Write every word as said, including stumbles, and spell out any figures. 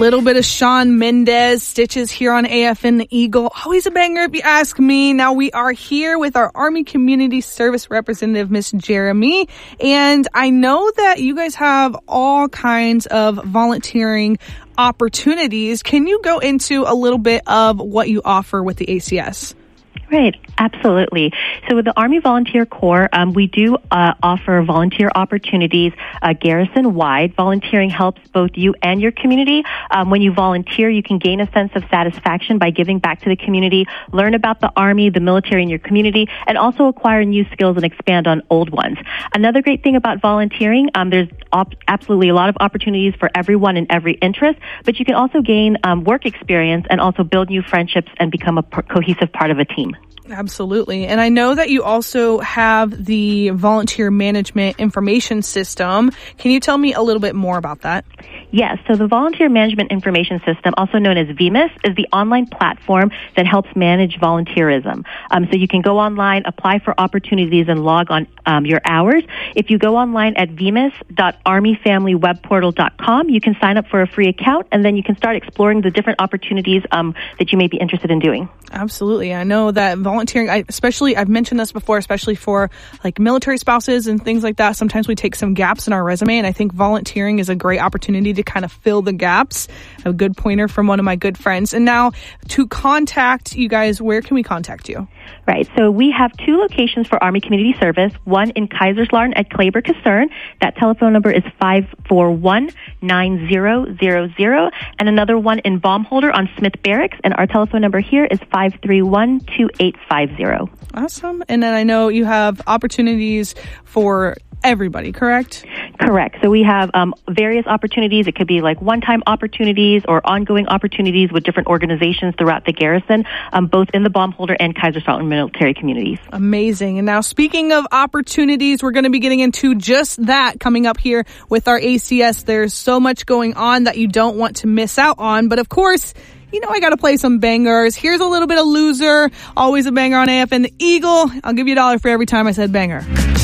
Little bit of Shawn Mendes, Stitches here on A F N The Eagle. Always a banger if you ask me. Now we are here with our Army Community Service Representative, Miss Jeremy. And I know that you guys have all kinds of volunteering opportunities. Can you go into a little bit of what you offer with the A C S? Right, absolutely. So with the Army Volunteer Corps, um, we do uh, offer volunteer opportunities uh, garrison-wide. Volunteering helps both you and your community. Um, when you volunteer, you can gain a sense of satisfaction by giving back to the community, learn about the Army, the military in your community, and also acquire new skills and expand on old ones. Another great thing about volunteering, um, there's op- absolutely a lot of opportunities for everyone in every interest, but you can also gain um, work experience and also build new friendships and become a per- cohesive part of a team. Absolutely. And I know that you also have the Volunteer Management Information System. Can you tell me a little bit more about that? Yes. So the Volunteer Management Information System, also known as V M I S, is the online platform that helps manage volunteerism. Um, so you can go online, apply for opportunities, and log on um, your hours. If you go online at v m i s dot army family web portal dot com, you can sign up for a free account, and then you can start exploring the different opportunities um, that you may be interested in doing. Absolutely. I know that volunteering, I, especially, I've mentioned this before, especially for like military spouses and things like that. Sometimes we take some gaps in our resume, and I think volunteering is a great opportunity to kind of fill the gaps. A good pointer from one of my good friends. And now to contact you guys, where can we contact you? Right. So we have two locations for Army Community Service, one in Kaiserslautern at Kleber Kaserne. That telephone number is five four one, nine zero zero zero, and another one in Baumholder on Smith Barracks, and our telephone number here is five three one, two eight five zero. Awesome. And then I know you have opportunities for everybody, correct? Correct. So we have um, various opportunities. It could be like one-time opportunities or ongoing opportunities with different organizations throughout the garrison, um, both in the Baumholder and Kaiserslautern military communities. Amazing. And now speaking of opportunities, we're going to be getting into just that coming up here with our A C S. There's so much going on that you don't want to miss out on. But of course, you know I got to play some bangers. Here's a little bit of Loser, always a banger on A F N The Eagle. I'll give you a dollar for every time I said banger.